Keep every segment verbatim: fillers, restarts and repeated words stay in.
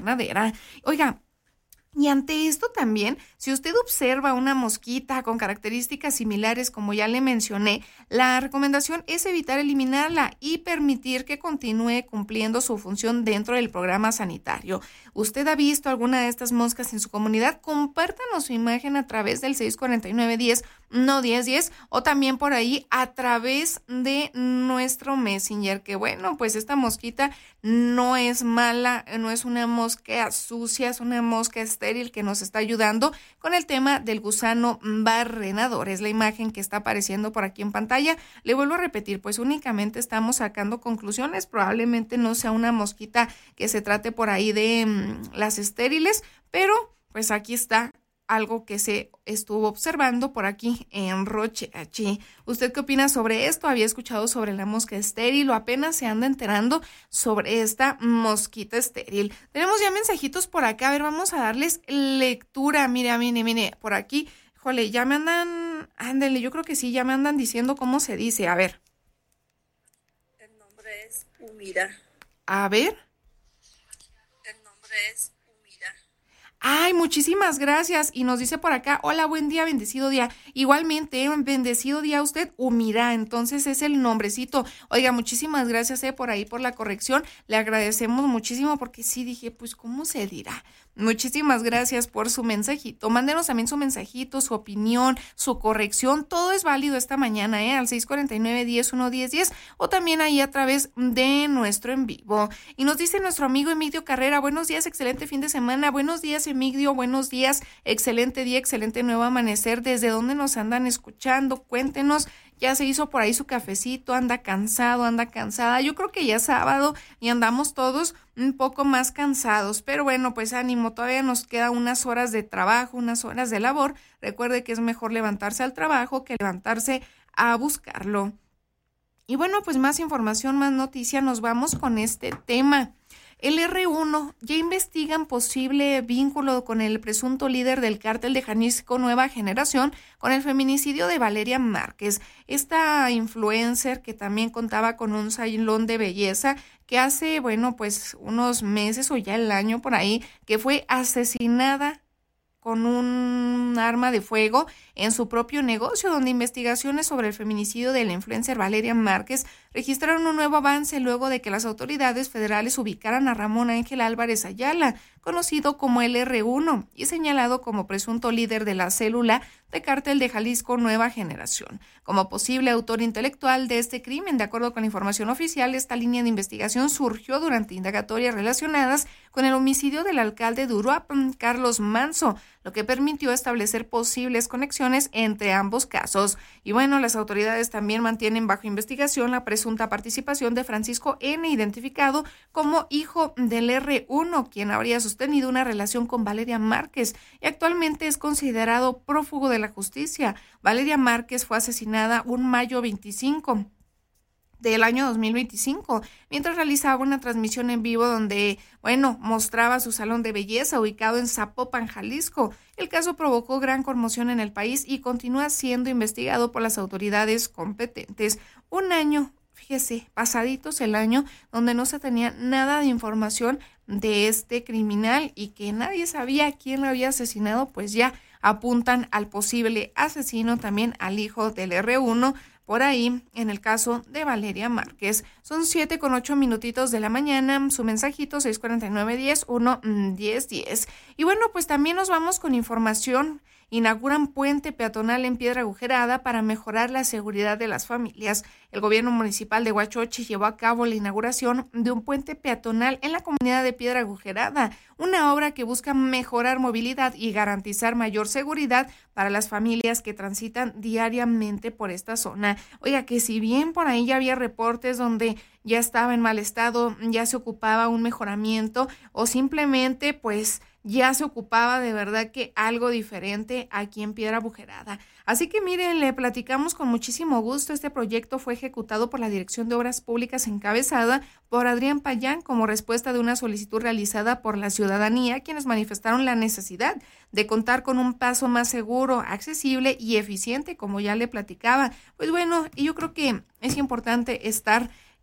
invernadera. Oiga, y ante esto también, si usted observa una mosquita con características similares, como ya le mencioné, la recomendación es evitar eliminarla y permitir que continúe cumpliendo su función dentro del programa sanitario. ¿Usted ha visto alguna de estas moscas en su comunidad? Compártanos su imagen a través del seis cuarenta y nueve diez, no diez diez, o también por ahí a través de nuestro Messenger, que bueno, pues esta mosquita no es mala, no es una mosca sucia, es una mosca estéril que nos está ayudando con el tema del gusano barrenador. Es la imagen que está apareciendo por aquí en pantalla. Le vuelvo a repetir, pues únicamente estamos sacando conclusiones, probablemente no sea una mosquita que se trate por ahí de mmm, las estériles, pero pues aquí está algo que se estuvo observando por aquí en Rocheachi. ¿Usted qué opina sobre esto? ¿Había escuchado sobre la mosca estéril o apenas se anda enterando sobre esta mosquita estéril? Tenemos ya mensajitos por acá. A ver, vamos a darles lectura. Mire, mire, mire, por aquí. Jole, ya me andan, ándale, yo creo que sí, ya me andan diciendo cómo se dice. A ver. El nombre es Humira. A ver. El nombre es Ay, muchísimas gracias. Y nos dice por acá, hola, buen día, bendecido día. Igualmente, ¿eh? Bendecido día a usted, Humira. Entonces es el nombrecito. Oiga, muchísimas gracias eh, por ahí por la corrección. Le agradecemos muchísimo porque sí dije, pues, ¿cómo se dirá? Muchísimas gracias por su mensajito. Mándenos también su mensajito, su opinión, su corrección. Todo es válido esta mañana, ¿eh? Al seis cuarenta y nueve, diez, uno, diez, diez o también ahí a través de nuestro en vivo. Y nos dice nuestro amigo Emigdio Carrera, buenos días, excelente fin de semana. Buenos días, Emigdio, buenos días, excelente día, excelente nuevo amanecer. ¿Desde dónde nos andan escuchando? Cuéntenos. Ya se hizo por ahí su cafecito, anda cansado, anda cansada. Yo creo que ya es sábado y andamos todos un poco más cansados. Pero bueno, pues ánimo, todavía nos quedan unas horas de trabajo, unas horas de labor. Recuerde que es mejor levantarse al trabajo que levantarse a buscarlo. Y bueno, pues más información, más noticia, nos vamos con este tema. El erre uno, ya investigan posible vínculo con el presunto líder del cártel de Jalisco Nueva Generación con el feminicidio de Valeria Márquez. Esta influencer que también contaba con un salón de belleza que hace, bueno, pues unos meses o ya el año por ahí, que fue asesinada con un arma de fuego en su propio negocio, donde investigaciones sobre el feminicidio de la influencer Valeria Márquez registraron un nuevo avance luego de que las autoridades federales ubicaran a Ramón Ángel Álvarez Ayala, conocido como el erre uno y señalado como presunto líder de la célula de cártel de Jalisco Nueva Generación, como posible autor intelectual de este crimen. De acuerdo con la información oficial, esta línea de investigación surgió durante indagatorias relacionadas con el homicidio del alcalde de Uruapan, Carlos Manso, lo que permitió establecer posibles conexiones entre ambos casos. Y bueno, las autoridades también mantienen bajo investigación la presunta participación de Francisco N., identificado como hijo del erre uno, quien habría sostenido una relación con Valeria Márquez y actualmente es considerado prófugo de la justicia. Valeria Márquez fue asesinada un mayo veinticinco del año dos mil veinticinco, mientras realizaba una transmisión en vivo donde, bueno, mostraba su salón de belleza ubicado en Zapopan, Jalisco. El caso provocó gran conmoción en el país y continúa siendo investigado por las autoridades competentes. Un año, fíjese, pasaditos el año, donde no se tenía nada de información de este criminal y que nadie sabía quién lo había asesinado, pues ya apuntan al posible asesino, también al hijo del erre uno, por ahí, en el caso de Valeria Márquez. Son siete con ocho minutitos de la mañana. Su mensajito seis cuarenta y nueve, diez, uno, diez, diez. Y bueno, pues también nos vamos con información. Inauguran puente peatonal en Piedra Agujerada para mejorar la seguridad de las familias. El gobierno municipal de Huachochi llevó a cabo la inauguración de un puente peatonal en la comunidad de Piedra Agujerada, una obra que busca mejorar movilidad y garantizar mayor seguridad para las familias que transitan diariamente por esta zona. Oiga, que si bien por ahí ya había reportes donde ya estaba en mal estado, ya se ocupaba un mejoramiento o simplemente pues ya se ocupaba de verdad que algo diferente aquí en Piedra Agujerada. Así que miren, le platicamos con muchísimo gusto. Este proyecto fue ejecutado por la Dirección de Obras Públicas encabezada por Adrián Payán como respuesta de una solicitud realizada por la ciudadanía, quienes manifestaron la necesidad de contar con un paso más seguro, accesible y eficiente, como ya le platicaba. Pues bueno, yo creo que es importante estar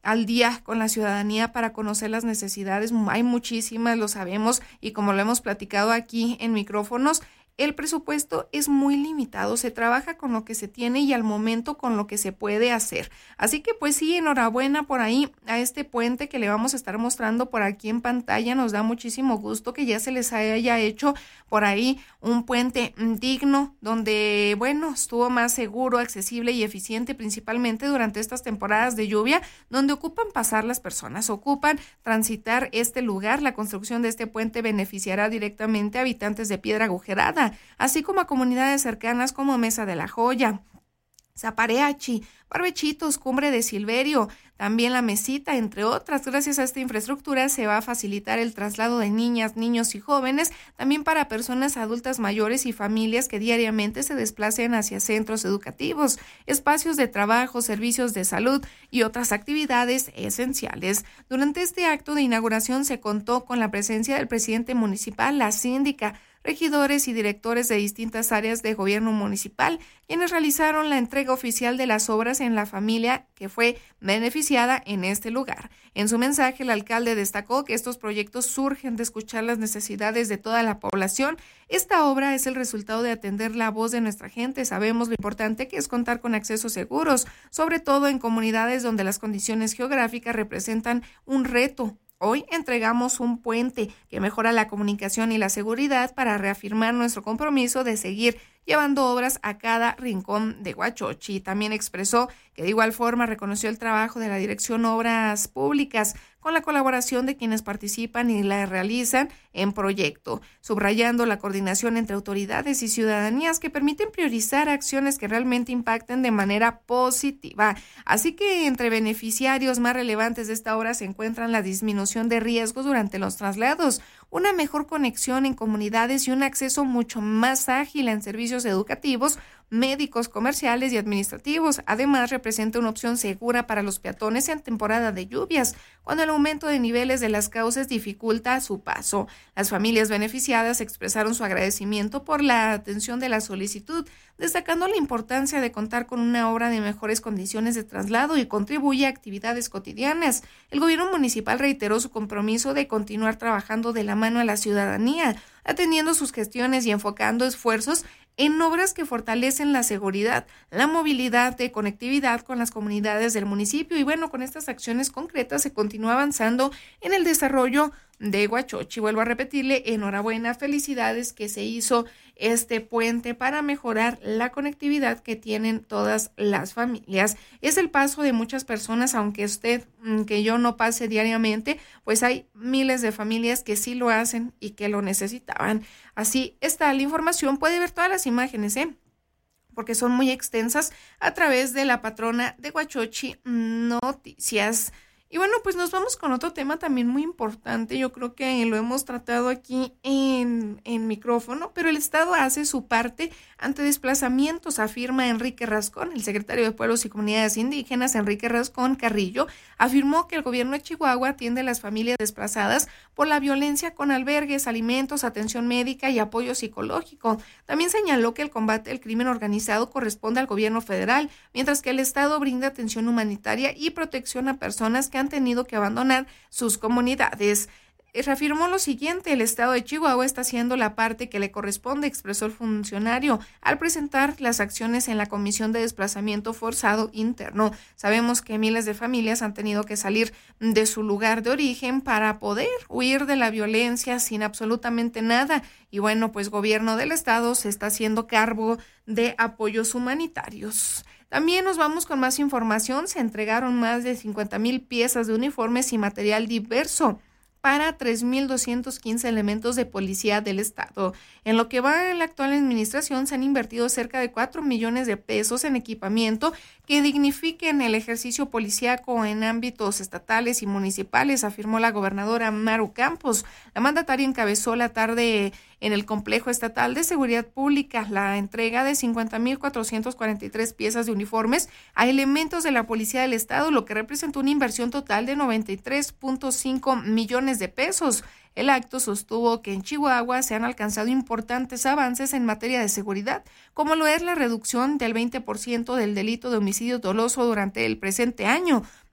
al día con la ciudadanía para conocer las necesidades. Hay muchísimas, lo sabemos, y como lo hemos platicado aquí en micrófonos, el presupuesto es muy limitado, se trabaja con lo que se tiene y al momento con lo que se puede hacer. Así que pues sí, enhorabuena por ahí a este puente que le vamos a estar mostrando por aquí en pantalla. Nos da muchísimo gusto que ya se les haya hecho por ahí un puente digno, donde, bueno, estuvo más seguro, accesible y eficiente, principalmente durante estas temporadas de lluvia, donde ocupan pasar las personas, ocupan transitar este lugar. La construcción de este puente beneficiará directamente a habitantes de Piedra Agujerada, así como a comunidades cercanas como Mesa de la Joya, Zapareachi, Barbechitos, Cumbre de Silverio, también La Mesita, entre otras. Gracias a esta infraestructura se va a facilitar el traslado de niñas, niños y jóvenes, también para personas adultas mayores y familias que diariamente se desplacen hacia centros educativos, espacios de trabajo, servicios de salud y otras actividades esenciales. Durante este acto de inauguración se contó con la presencia del presidente municipal, la síndica, regidores y directores de distintas áreas de gobierno municipal, quienes realizaron la entrega oficial de las obras en la familia que fue beneficiada en este lugar. En su mensaje, el alcalde destacó que estos proyectos surgen de escuchar las necesidades de toda la población. Esta obra es el resultado de atender la voz de nuestra gente. Sabemos lo importante que es contar con accesos seguros, sobre todo en comunidades donde las condiciones geográficas representan un reto. Hoy entregamos un puente que mejora la comunicación y la seguridad para reafirmar nuestro compromiso de seguir llevando obras a cada rincón de Huachochi. También expresó que de igual forma reconoció el trabajo de la Dirección Obras Públicas con la colaboración de quienes participan y la realizan en proyecto, subrayando la coordinación entre autoridades y ciudadanías que permiten priorizar acciones que realmente impacten de manera positiva. Así que entre beneficiarios más relevantes de esta obra se encuentran la disminución de riesgos durante los traslados, una mejor conexión en comunidades y un acceso mucho más ágil en servicios educativos, médicos, comerciales y administrativos. Además, representa una opción segura para los peatones en temporada de lluvias, cuando el aumento de niveles de las cauces dificulta su paso. Las familias beneficiadas expresaron su agradecimiento por la atención de la solicitud, destacando la importancia de contar con una obra de mejores condiciones de traslado y contribuye a actividades cotidianas. El gobierno municipal reiteró su compromiso de continuar trabajando de la mano a la ciudadanía, atendiendo sus gestiones y enfocando esfuerzos en obras que fortalecen la seguridad, la movilidad de conectividad con las comunidades del municipio. Y bueno, con estas acciones concretas se continúa avanzando en el desarrollo de Huachochi. Vuelvo a repetirle, enhorabuena, felicidades que se hizo este puente para mejorar la conectividad que tienen todas las familias. Es el paso de muchas personas, aunque usted, que yo no pase diariamente, pues hay miles de familias que sí lo hacen y que lo necesitaban. Así está la información, puede ver todas las imágenes, ¿eh? porque son muy extensas, a través de la patrona de Huachochi Noticias. Y bueno, pues nos vamos con otro tema también muy importante. Yo creo que lo hemos tratado aquí en, en micrófono, pero el Estado hace su parte ante desplazamientos, afirma Enrique Rascón. El secretario de Pueblos y Comunidades Indígenas, Enrique Rascón Carrillo, afirmó que el gobierno de Chihuahua atiende a las familias desplazadas por la violencia con albergues, alimentos, atención médica y apoyo psicológico. También señaló que el combate al crimen organizado corresponde al gobierno federal, mientras que el Estado brinda atención humanitaria y protección a personas que han tenido que abandonar sus comunidades. Reafirmó lo siguiente: el Estado de Chihuahua está haciendo la parte que le corresponde, expresó el funcionario al presentar las acciones en la Comisión de Desplazamiento Forzado Interno. Sabemos que miles de familias han tenido que salir de su lugar de origen para poder huir de la violencia sin absolutamente nada. Y bueno, pues gobierno del Estado se está haciendo cargo de apoyos humanitarios. También nos vamos con más información. Se entregaron más de cincuenta mil piezas de uniformes y material diverso para tres mil doscientos quince elementos de policía del Estado. En lo que va en la actual administración se han invertido cerca de cuatro millones de pesos en equipamiento que dignifiquen el ejercicio policíaco en ámbitos estatales y municipales, afirmó la gobernadora Maru Campos. La mandataria encabezó la tarde en el Complejo Estatal de Seguridad Pública la entrega de cincuenta mil cuatrocientas cuarenta y tres piezas de uniformes a elementos de la Policía del Estado, lo que representó una inversión total de noventa y tres punto cinco millones de pesos. El acto sostuvo que en Chihuahua se han alcanzado importantes avances en materia de seguridad, como lo es la reducción del veinte por ciento del delito de homicidio doloso durante el presente año,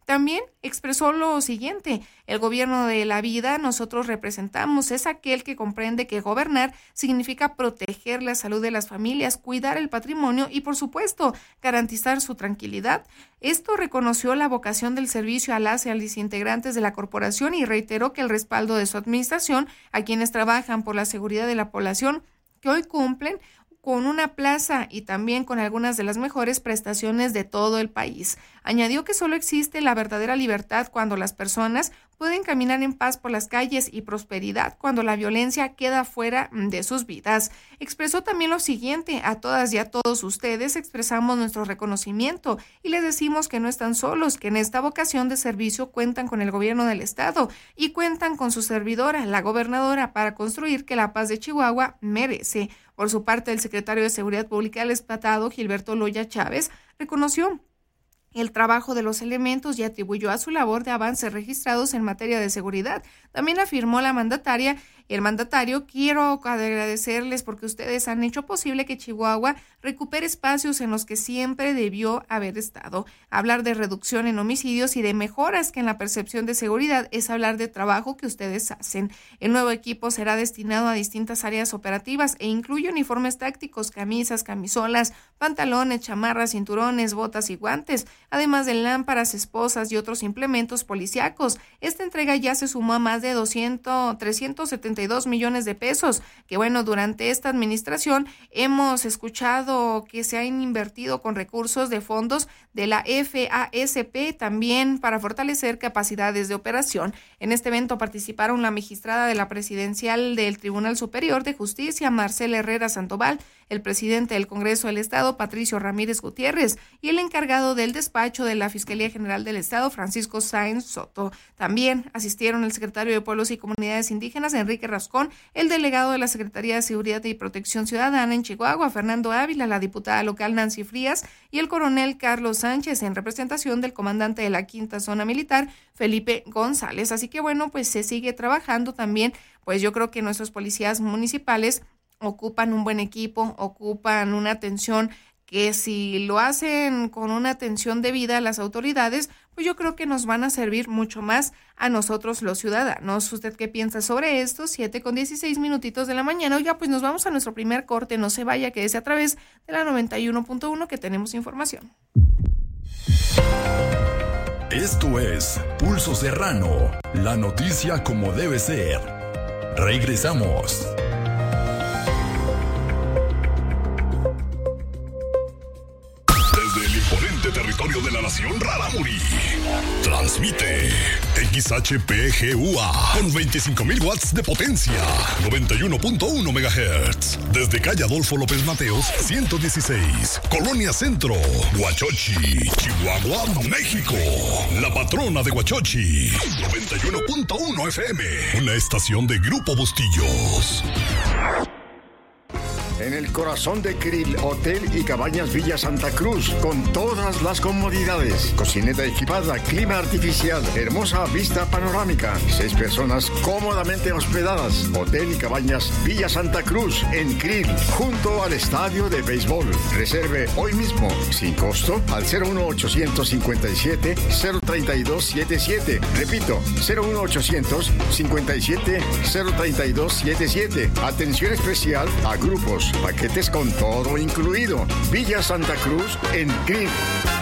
También expresó lo siguiente: el gobierno de la vida nosotros representamos es aquel que comprende que gobernar significa proteger la salud de las familias, cuidar el patrimonio y, por supuesto, garantizar su tranquilidad. Esto reconoció la vocación del servicio a las y a los integrantes de la corporación y reiteró que el respaldo de su administración a quienes trabajan por la seguridad de la población que hoy cumplen con una plaza y también con algunas de las mejores prestaciones de todo el país. Añadió que solo existe la verdadera libertad cuando las personas pueden caminar en paz por las calles y prosperidad cuando la violencia queda fuera de sus vidas. Expresó también lo siguiente: a todas y a todos ustedes expresamos nuestro reconocimiento y les decimos que no están solos, que en esta vocación de servicio cuentan con el gobierno del estado y cuentan con su servidora, la gobernadora, para construir que la paz de Chihuahua merece. Por su parte, el secretario de Seguridad Pública del Estado, Gilberto Loya Chávez, reconoció el trabajo de los elementos y atribuyó a su labor de avances registrados en materia de seguridad. También afirmó la mandataria, el mandatario: quiero agradecerles porque ustedes han hecho posible que Chihuahua recupere espacios en los que siempre debió haber estado. Hablar de reducción en homicidios y de mejoras que en la percepción de seguridad es hablar de trabajo que ustedes hacen. El nuevo equipo será destinado a distintas áreas operativas e incluye uniformes tácticos, camisas, camisolas, pantalones, chamarras, cinturones, botas y guantes, además de lámparas, esposas y otros implementos policíacos. Esta entrega ya se sumó a más de doscientos, trescientos setenta y dos millones de pesos, que bueno, durante esta administración hemos escuchado que se han invertido con recursos de fondos de la F A S P también para fortalecer capacidades de operación. En este evento participaron la magistrada de la presidencial del Tribunal Superior de Justicia, Marcela Herrera Sandoval, el presidente del Congreso del Estado, Patricio Ramírez Gutiérrez, y el encargado del despacho de la Fiscalía General del Estado, Francisco Sáenz Soto. También asistieron el secretario de Pueblos y Comunidades Indígenas, Enrique Rascón, el delegado de la Secretaría de Seguridad y Protección Ciudadana en Chihuahua, Fernando Ávila, la diputada local Nancy Frías y el coronel Carlos Sánchez, en representación del comandante de la Quinta Zona Militar, Felipe González. Así que bueno, pues se sigue trabajando también. Pues yo creo que nuestros policías municipales ocupan un buen equipo, ocupan una atención que si lo hacen con una atención debida a las autoridades, pues yo creo que nos van a servir mucho más a nosotros los ciudadanos. ¿Usted qué piensa sobre esto? siete con dieciséis minutitos de la mañana. Oiga, pues nos vamos a nuestro primer corte. No se vaya, quédese a través de la noventa y uno punto uno que tenemos información. Esto es Pulso Serrano, la noticia como debe ser. Regresamos. Territorio de la nación Rarámuri. Transmite X H P G U A con veinticinco mil watts de potencia, noventa y uno punto uno megahertz. Desde calle Adolfo López Mateos, ciento dieciséis, Colonia Centro, Huachochi, Chihuahua, México. La patrona de Huachochi, noventa y uno punto uno F M, una estación de Grupo Bustillos. En el corazón de Krill, Hotel y Cabañas Villa Santa Cruz, con todas las comodidades. Cocineta equipada, clima artificial, hermosa vista panorámica. Seis personas cómodamente hospedadas. Hotel y Cabañas Villa Santa Cruz, en Krill, junto al estadio de béisbol. Reserve hoy mismo, sin costo, al cero uno ochocientos cincuenta y siete cero treinta y dos setenta y siete. Repito, cero uno ochocientos cincuenta y siete cero treinta y dos setenta y siete. Atención especial a grupos, paquetes con todo incluido. Villa Santa Cruz en Krill.